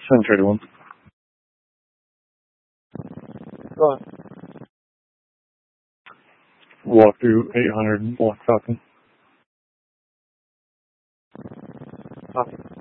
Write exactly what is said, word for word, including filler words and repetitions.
seven thirty-one. Go on. Walk through eight hundred, walk talking. Copy.